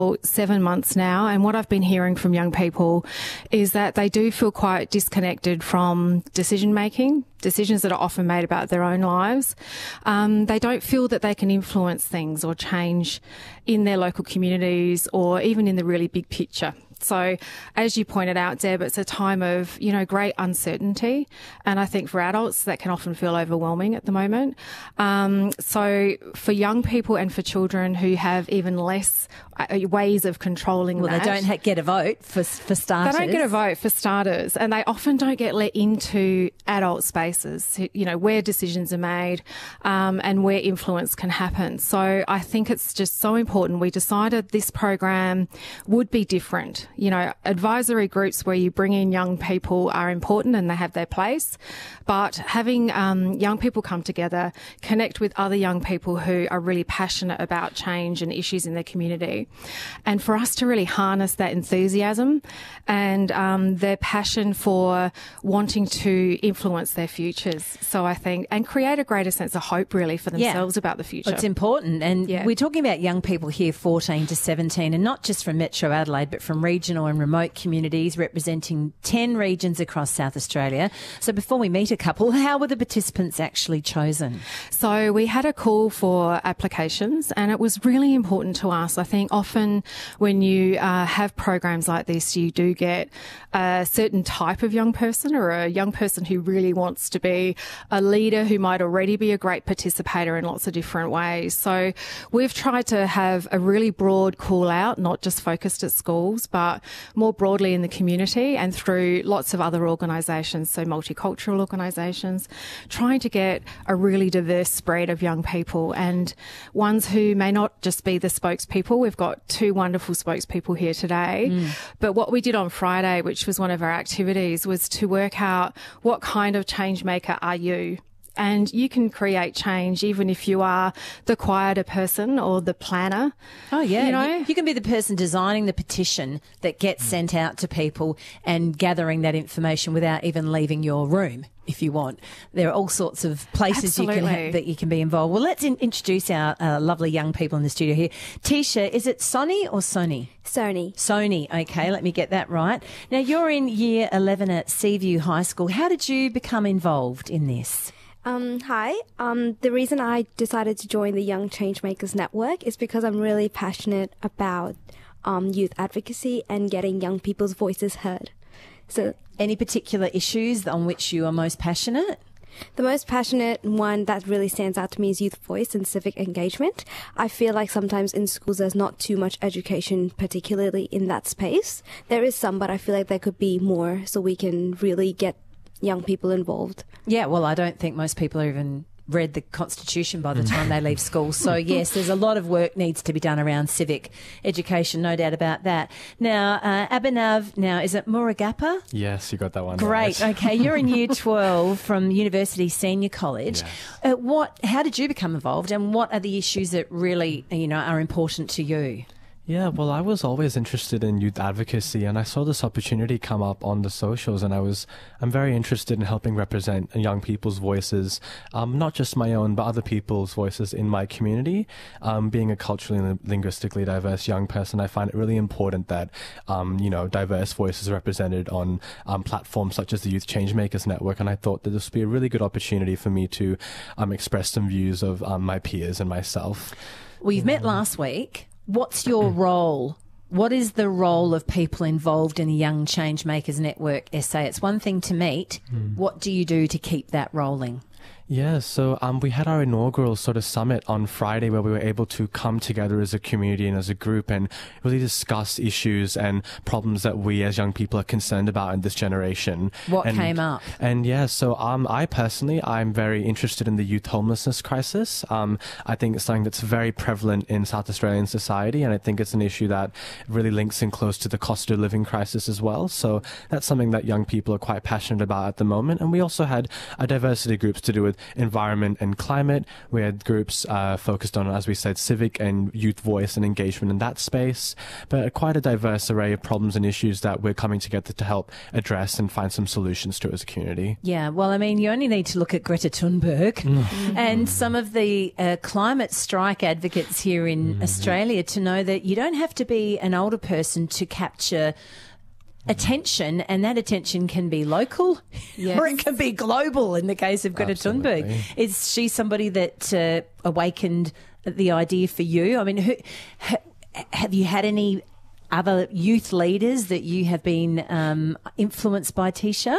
7 months now, and what I've been hearing from young people is that they do feel quite disconnected from decision making, decisions that are often made about their own lives. They don't feel that they can influence things or change in their local communities or even in the really big picture. So as you pointed out, Deb, it's a time of, great uncertainty. And I think for adults that can often feel overwhelming at the moment. So for young people and for children who have even less ways of controlling that. Well, they don't get a vote for starters. They don't get a vote for starters. And they often don't get let into adult spaces, where decisions are made and where influence can happen. So I think it's just so important. We decided this program would be different. Advisory groups where you bring in young people are important and they have their place, but having young people come together, connect with other young people who are really passionate about change and issues in their community, and for us to really harness that enthusiasm and their passion for wanting to influence their futures. So I think, and create a greater sense of hope really for themselves about the future. It's important. And we're talking about young people here 14 to 17, and not just from Metro Adelaide, but from regional and remote communities representing 10 regions across South Australia. So before we meet a couple, how were the participants actually chosen? So we had a call for applications, and it was really important to us. I think often when you have programs like this, you do get a certain type of young person, or a young person who really wants to be a leader, who might already be a great participator in lots of different ways. So we've tried to have a really broad call out, not just focused at schools, but more broadly in the community and through lots of other organisations, so multicultural organisations, trying to get a really diverse spread of young people and ones who may not just be the spokespeople. We've got 2 wonderful spokespeople here today. But what we did on Friday, which was one of our activities, was to work out what kind of change maker are you? And you can create change even if you are the quieter person or the planner. Oh, yeah. You can be the person designing the petition that gets sent out to people and gathering that information without even leaving your room, if you want. There are all sorts of places that you can be involved. Well, let's introduce our lovely young people in the studio here. Tisha, is it Sonny or Sony? Sony. Sony. Okay, let me get that right. Now, you're in Year 11 at Seaview High School. How did you become involved in this? Hi. The reason I decided to join the Young Changemakers Network is because I'm really passionate about youth advocacy and getting young people's voices heard. So, any particular issues on which you are most passionate? The most passionate one that really stands out to me is youth voice and civic engagement. I feel like sometimes in schools there's not too much education, particularly in that space. There is some, but I feel like there could be more so we can really get young people involved. Yeah, well, I don't think most people are even read the Constitution by the time they leave school. So, yes, there's a lot of work needs to be done around civic education, no doubt about that. Now, Abhinav, is it Murugappa? Yes, you got that one. Great. Right. Okay, you're in Year 12 from University Senior College. Yes. How did you become involved, and what are the issues that really, are important to you? Yeah, well, I was always interested in youth advocacy, and I saw this opportunity come up on the socials, and I'm very interested in helping represent young people's voices, not just my own, but other people's voices in my community. Being a culturally and linguistically diverse young person, I find it really important that, diverse voices are represented on platforms such as the Youth Changemakers Network, and I thought that this would be a really good opportunity for me to express some views of my peers and myself. Well, you've met last week. What's your role? What is the role of people involved in the Young Changemakers Network SA? It's one thing to meet. What do you do to keep that rolling? Yeah, so we had our inaugural sort of summit on Friday where we were able to come together as a community and as a group and really discuss issues and problems that we as young people are concerned about in this generation. What came up? And so I'm very interested in the youth homelessness crisis. I think it's something that's very prevalent in South Australian society, and I think it's an issue that really links in close to the cost of living crisis as well. So that's something that young people are quite passionate about at the moment. And we also had a diversity groups to do with environment and climate. We had groups focused on, as we said, civic and youth voice and engagement in that space, but quite a diverse array of problems and issues that we're coming together to help address and find some solutions to as a community. Yeah, well, I mean, you only need to look at Greta Thunberg and some of the climate strike advocates here in Australia to know that you don't have to be an older person to capture attention, and that attention can be local or it can be global in the case of Greta Thunberg. Is she somebody that awakened the idea for you? I mean, have you had any other youth leaders that you have been influenced by, Tisha?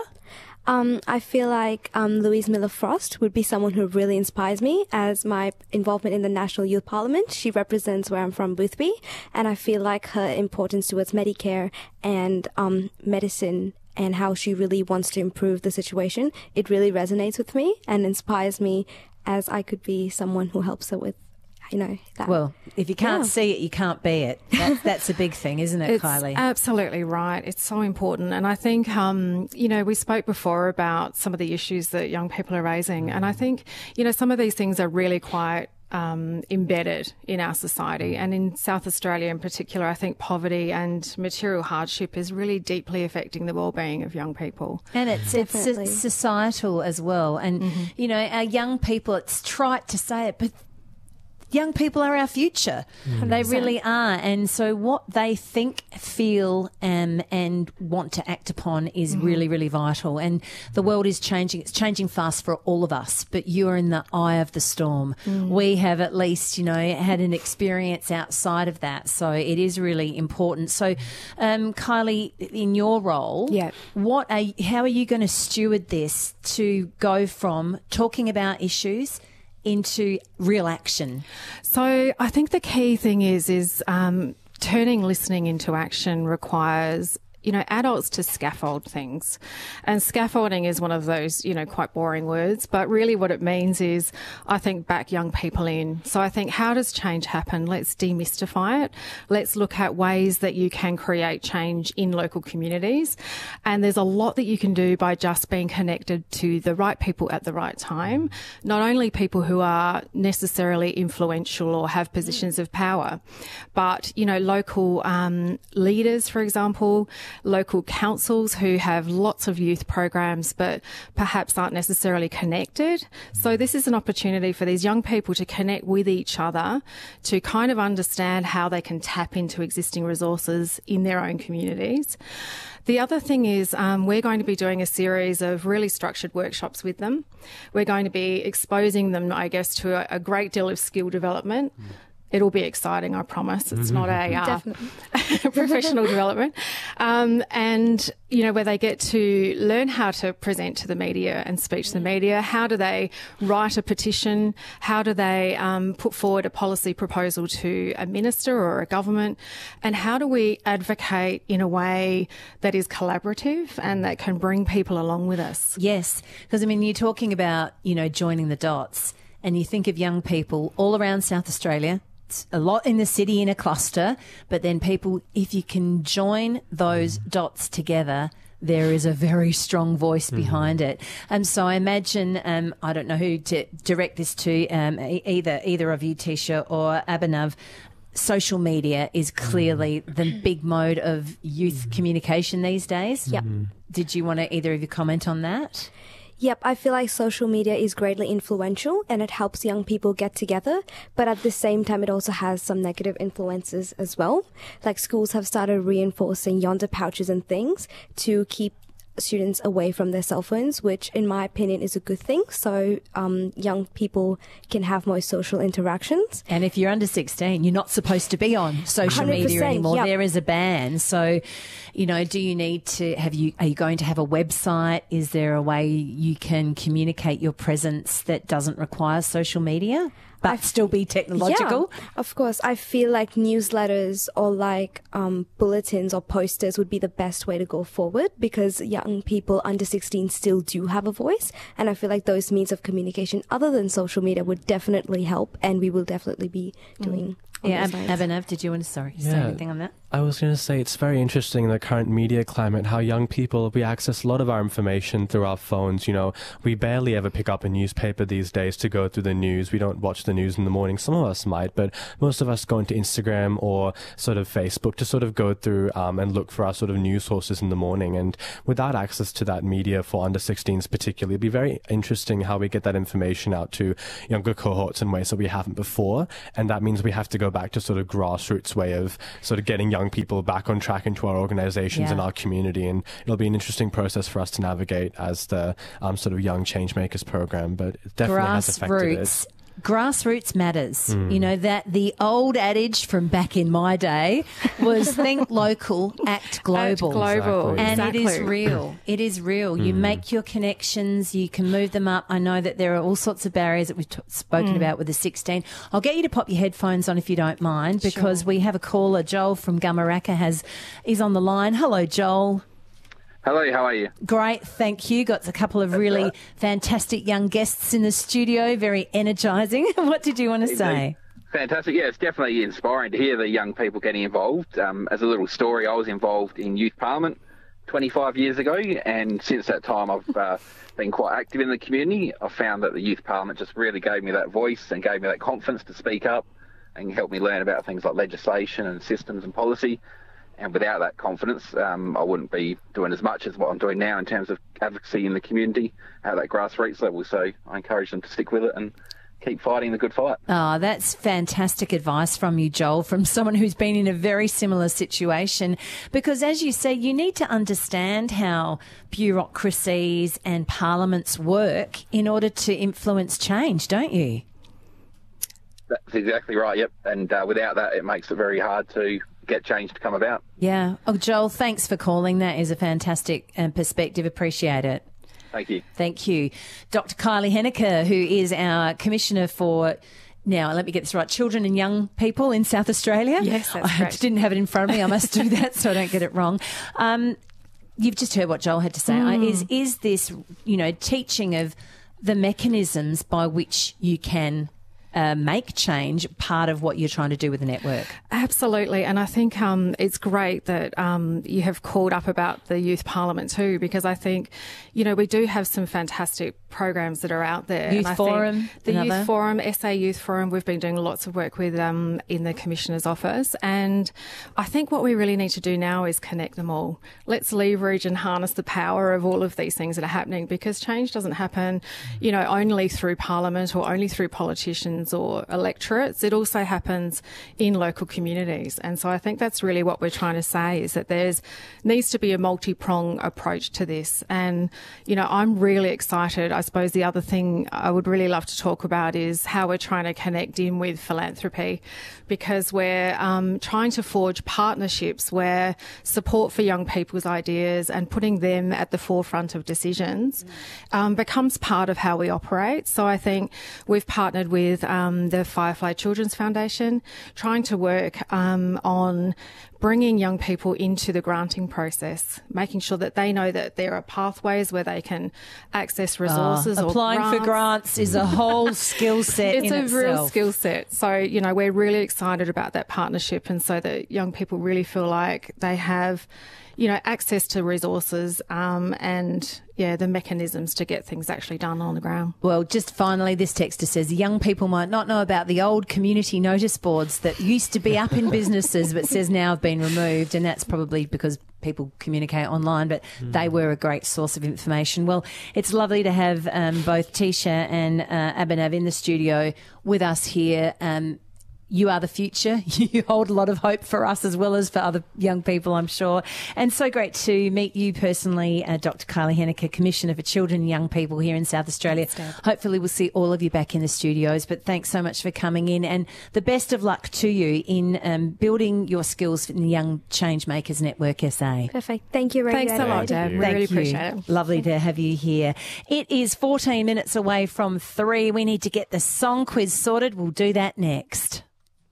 I feel like Louise Miller Frost would be someone who really inspires me as my involvement in the National Youth Parliament. She represents where I'm from, Boothby, and I feel like her importance towards Medicare and medicine and how she really wants to improve the situation, it really resonates with me and inspires me, as I could be someone who helps her with, that. Well, if you can't see it, you can't be it. That's a big thing, isn't it, Kylie? Absolutely right. It's so important. And I think, we spoke before about some of the issues that young people are raising. And I think, some of these things are really quite embedded in our society. And in South Australia in particular, I think poverty and material hardship is really deeply affecting the well-being of young people. And it's societal as well. And, our young people, it's trite to say it, but young people are our future. They really are. And so what they think, feel and want to act upon is really, really vital. And the world is changing. It's changing fast for all of us, but you're in the eye of the storm. We have at least, had an experience outside of that. So it is really important. So, Kylie, in your role, how are you going to steward this to go from talking about issues into real action? So I think the key thing is turning listening into action requires adults to scaffold things. And scaffolding is one of those, quite boring words, but really what it means is, I think, back young people in. So I think, how does change happen? Let's demystify it. Let's look at ways that you can create change in local communities. And there's a lot that you can do by just being connected to the right people at the right time. Not only people who are necessarily influential or have positions of power, but, local leaders, for example, local councils who have lots of youth programs but perhaps aren't necessarily connected. So this is an opportunity for these young people to connect with each other, to kind of understand how they can tap into existing resources in their own communities. The other thing is we're going to be doing a series of really structured workshops with them. We're going to be exposing them, I guess, to a great deal of skill development. It'll be exciting, I promise. It's not a professional development. And, where they get to learn how to present to the media and speak to the media. How do they write a petition? How do they put forward a policy proposal to a minister or a government? And how do we advocate in a way that is collaborative and that can bring people along with us? Yes, because, you're talking about, joining the dots, and you think of young people all around South Australia, a lot in the city in a cluster, but then people, if you can join those dots together, there is a very strong voice behind it. And so I imagine, I don't know who to direct this to, either of you, Tisha or Abhinav, social media is clearly the big mode of youth communication these days. Yep. Did you want to either of you comment on that? Yep, I feel like social media is greatly influential and it helps young people get together, but at the same time it also has some negative influences as well. Like schools have started reinforcing yonder pouches and things to keep students away from their cell phones, which in my opinion is a good thing. So young people can have more social interactions. And if you're under 16, you're not supposed to be on social media anymore. Yep. There is a ban. So, do you need to are you going to have a website? Is there a way you can communicate your presence that doesn't require social media, but still be technological? Yeah, of course. I feel like newsletters or like bulletins or posters would be the best way to go forward, because young people under 16 still do have a voice. And I feel like those means of communication other than social media would definitely help, and we will definitely be doing. Yeah, Abhinav, did you want to say anything on that? I was going to say it's very interesting in the current media climate how young people, we access a lot of our information through our phones. You know, we barely ever pick up a newspaper these days to go through the news. We don't watch the news in the morning. Some of us might, but most of us go into Instagram or sort of Facebook to sort of go through and look for our sort of news sources in the morning. And without access to that media for under 16s particularly, it'd be very interesting how we get that information out to younger cohorts in ways that we haven't before. And that means we have to go back to sort of grassroots way of sort of getting young people back on track into our organizations and our community, and it'll be an interesting process for us to navigate as the sort of Young Changemakers program, but it definitely has affected it. Grassroots matters. You know, that the old adage from back in my day was think local, act global. And it is real. It is real. You make your connections, you can move them up. I know that there are all sorts of barriers that we've spoken about with the 16. I'll get you to pop your headphones on if you don't mind, because we have a caller. Joel from Gamaraka is on the line. Hello, Joel. Hello, how are you? Great, thank you. Got a couple of really fantastic young guests in the studio, very energising. What did you want to say? Fantastic. Yeah, it's definitely inspiring to hear the young people getting involved. As a little story, I was involved in Youth Parliament 25 years ago, and since that time I've been quite active in the community. I found that the Youth Parliament just really gave me that voice and gave me that confidence to speak up and help me learn about things like legislation and systems and policy. And without that confidence, I wouldn't be doing as much as what I'm doing now in terms of advocacy in the community at that grassroots level. So I encourage them to stick with it and keep fighting the good fight. Oh, that's fantastic advice from you, Joel, from someone who's been in a very similar situation. Because as you say, you need to understand how bureaucracies and parliaments work in order to influence change, don't you? That's exactly right, yep. And without that, it makes it very hard to get change to come about. Yeah. Oh, Joel, thanks for calling. That is a fantastic perspective. Appreciate it. Thank you. Thank you. Dr. Kylie Henniker, who is our Commissioner for, now let me get this right, Children and Young People in South Australia. Yes, that's I didn't have it in front of me. I must do that so I don't get it wrong. You've just heard what Joel had to say. Is this, you know, teaching of the mechanisms by which you can make change part of what you're trying to do with the network? Absolutely. And I think it's great that you have called up about the Youth Parliament too, because I think, you know, we do have some fantastic programs that are out there. Youth Forum. Youth Forum, SA Youth Forum, we've been doing lots of work with in the Commissioner's office. And I think what we really need to do now is connect them all. Let's leverage and harness the power of all of these things that are happening, because change doesn't happen, you know, only through Parliament or only through politicians or electorates. It also happens in local communities. And so I think that's really what we're trying to say, is that there's needs to be a multi-prong approach to this. And, you know, I'm really excited. I suppose the other thing I would really love to talk about is how we're trying to connect in with philanthropy, because we're trying to forge partnerships where support for young people's ideas and putting them at the forefront of decisions becomes part of how we operate. So I think we've partnered with the Firefly Children's Foundation, trying to work on bringing young people into the granting process, making sure that they know that there are pathways where they can access resources. Applying for grants is a whole skill set in itself. It's a real skill set. So, you know, we're really excited about that partnership, and so that young people really feel like they have, you know, access to resources and, yeah, the mechanisms to get things actually done on the ground. Well, just finally, this texter says young people might not know about the old community notice boards that used to be up in businesses but says now have been removed, and that's probably because people communicate online, but they were a great source of information. Well, it's lovely to have both Tisha and Abhinav in the studio with us here. You are the future. You hold a lot of hope for us as well as for other young people, I'm sure. And so great to meet you personally, Dr. Kylie Henniker, Commissioner for Children and Young People here in South Australia. Hopefully we'll see all of you back in the studios, but thanks so much for coming in, and the best of luck to you in building your skills in the Young Changemakers Network SA. Perfect. Thank you, Thanks a lot, Deb. We really appreciate it. Lovely to have you here. It is 14 minutes away from 3. We need to get the song quiz sorted. We'll do that next.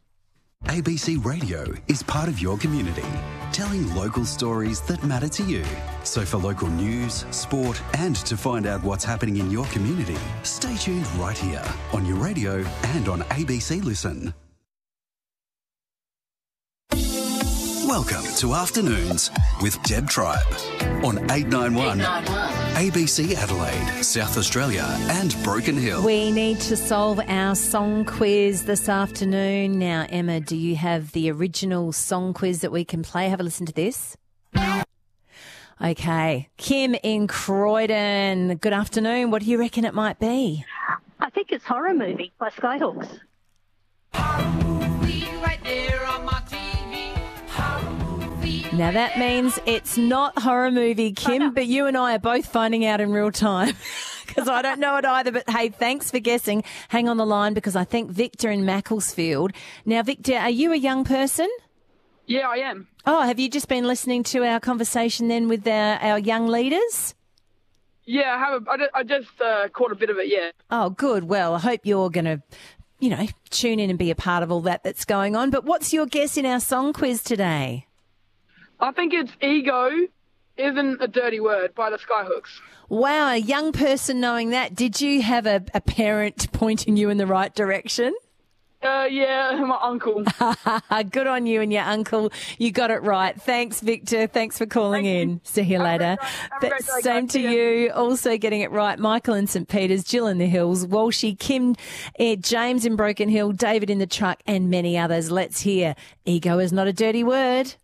ABC Radio is part of your community, telling local stories that matter to you. So for local news, sport, and to find out what's happening in your community, stay tuned right here on your radio and on ABC Listen. Welcome to Afternoons with Deb Tribe on 891 ABC Adelaide, South Australia and Broken Hill. We need to solve our song quiz this afternoon. Now, Emma, do you have the original song quiz that we can play? Have a listen to this. Okay. Kim in Croydon, good afternoon. What do you reckon it might be? I think it's Horror Movie by Skyhawks. Now, that means it's not Horror Movie, Kim, but you and I are both finding out in real time because I don't know it either. But, hey, thanks for guessing. Hang on the line because I think Victor in Macclesfield. Now, Victor, are you a young person? Yeah, I am. Oh, have you just been listening to our conversation then with our young leaders? Yeah, I have. I just caught a bit of it, yeah. Oh, good. Well, I hope you're going to, tune in and be a part of all that's going on. But what's your guess in our song quiz today? I think it's Ego Isn't a Dirty Word by the Skyhawks. Wow, a young person knowing that. Did you have a parent pointing you in the right direction? Yeah, my uncle. Good on you and your uncle. You got it right. Thanks, Victor. Thanks for calling in. See you later. Same to you. Also getting it right. Michael in St. Peters, Jill in the Hills, Walshy, Kim, James in Broken Hill, David in the Truck, and many others. Let's hear Ego Is Not a Dirty Word.